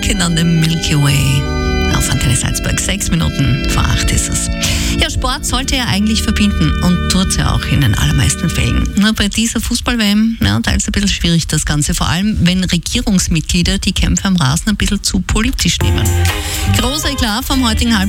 Walking on the Milky Way. Auf Antenne Salzburg, 6 Minuten vor 8 ist es. Ja, Sport sollte ja eigentlich verbinden und tut es ja auch in den allermeisten Fällen. Nur bei dieser Fußball-WM, ja, da ist es ein bisschen schwierig das Ganze. Vor allem, wenn Regierungsmitglieder die Kämpfe am Rasen ein bisschen zu politisch nehmen. Großer Eklat vom heutigen